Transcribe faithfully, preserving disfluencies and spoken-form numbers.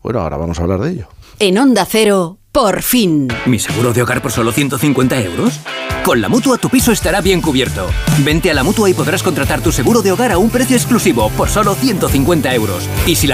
Bueno, ahora vamos a hablar de ello. En Onda Cero, por fin. ¿Mi seguro de hogar por solo ciento cincuenta euros? Con la Mutua tu piso estará bien cubierto. Vente a la Mutua y podrás contratar tu seguro de hogar a un precio exclusivo por solo ciento cincuenta euros. Y si la